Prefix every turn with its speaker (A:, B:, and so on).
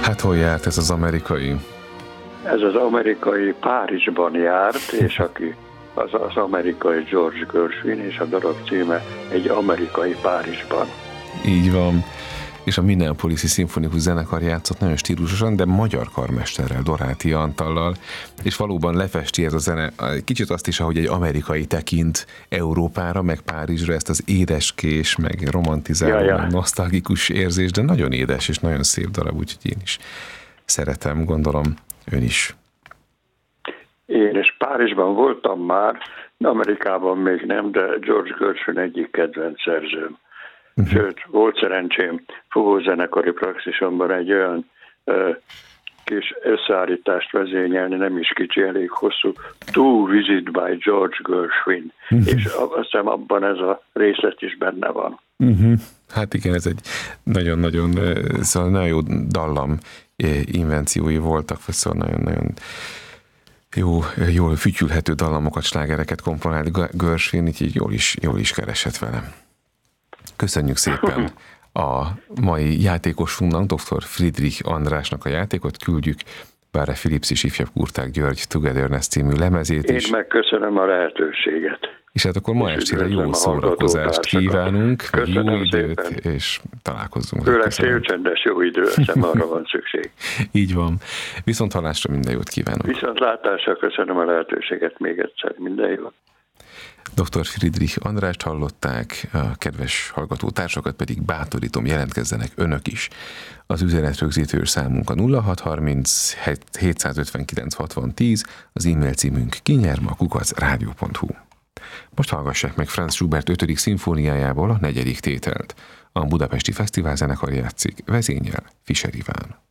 A: Hát hol járt ez az amerikai?
B: Ez az amerikai Párizsban járt, és aki az amerikai George Gershwin, és a darab címe Egy amerikai Párizsban.
A: Így van. És a Minneapolis-i szimfonikus zenekar játszott nagyon stílusosan, de magyar karmesterrel, Doráti Antallal, és valóban lefesti ez a zene kicsit azt is, ahogy egy amerikai tekint Európára, meg Párizsra, ezt az édeskés, meg romantizáló, meg nosztalgikus érzés, de nagyon édes és nagyon szép darab, úgyhogy én is szeretem, gondolom ön is.
B: Én és Párizsban voltam már, Amerikában még nem, de George Gershwin egyik kedvenc szerzőm. Sőt, volt szerencsém fogózenekari praxisomban egy olyan kis összeállítást vezényelni, nem is kicsi, elég hosszú, To Visit by George Gershwin, és azt hiszem abban ez a részlet is benne van.
A: Hát igen, ez egy nagyon-nagyon, szóval nagyon jó dallam invenciói voltak, szóval nagyon-nagyon jól fütyülhető dallamokat, slágereket komponált Gershwin, így jól is keresett vele. Köszönjük szépen a mai játékosunknak, dr. Friedrich Andrásnak a játékot, küldjük Báre Philips és ifjabb Kurták György Togetherness című lemezét is.
B: Én megköszönöm a lehetőséget.
A: És hát akkor ma estére jó szórakozást kívánunk, jó időt, és találkozzunk.
B: Főleg szélcsendes jó idő, hiszem arra van szükség.
A: Így van. Viszonthallásra minden jót kívánok.
B: Viszontlátásra köszönöm a lehetőséget még egyszer, minden jót.
A: Dr. Friedrich Andrást hallották, a kedves hallgatótársakat pedig bátorítom, jelentkezzenek önök is. Az üzenetrögzítő számunk a 0630 759 60 10, az e-mail címünk kinyerma@rádió.hu. Most hallgassák meg Franz Schubert 5. szimfóniájából a 4. tételt. A Budapesti Fesztivál zenekar játszik, vezényel Fischer Iván.